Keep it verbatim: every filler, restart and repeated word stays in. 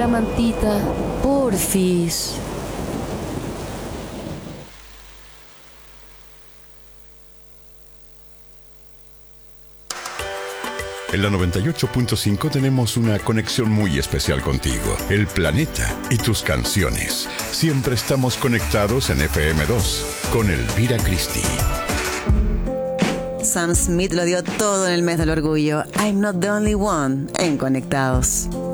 mantita, porfis. En la noventa y ocho punto cinco tenemos una conexión muy especial contigo, el planeta y tus canciones. Siempre estamos conectados en F M dos con Elvira Christie. Sam Smith lo dio todo en el mes del orgullo. I'm not the only one en Conectados.